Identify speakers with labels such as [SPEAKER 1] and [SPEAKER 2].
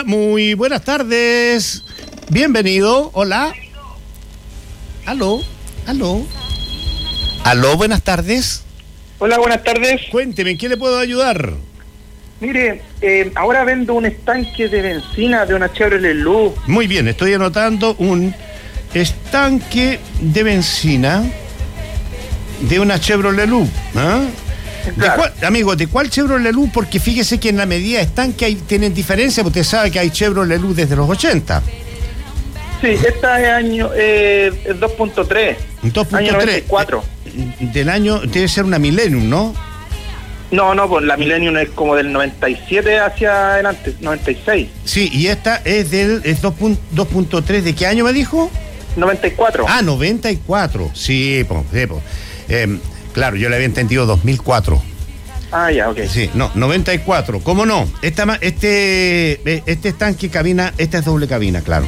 [SPEAKER 1] Muy buenas tardes. Bienvenido. Hola. Aló. Aló, buenas tardes.
[SPEAKER 2] Hola, buenas tardes.
[SPEAKER 1] Cuénteme, ¿en qué le puedo ayudar?
[SPEAKER 2] Mire, ahora vendo un estanque de benzina de una Chevrolet Luz.
[SPEAKER 1] Muy bien, estoy anotando un estanque de benzina de una Chevrolet Luz. ¿Ah?
[SPEAKER 2] Claro.
[SPEAKER 1] Amigo, ¿de cuál Chevrolet Luz? Porque fíjese que en la medida de estanque tienen diferencia, porque usted sabe que hay Chevrolet Luz desde los 80.
[SPEAKER 2] Sí, esta es año 2.3.
[SPEAKER 1] 2.3.
[SPEAKER 2] Año 94.
[SPEAKER 1] Del año, debe ser una Millennium, ¿no?
[SPEAKER 2] No, pues la Millennium es como del 97 hacia adelante, 96.
[SPEAKER 1] Sí, y esta es del 2.3, ¿de qué año me dijo?
[SPEAKER 2] 94.
[SPEAKER 1] Ah, 94, sí, claro, yo le había entendido 2004.
[SPEAKER 2] Ah, ya, ok.
[SPEAKER 1] Sí, no, 94, ¿cómo no? Este estanque cabina, esta es doble cabina, claro.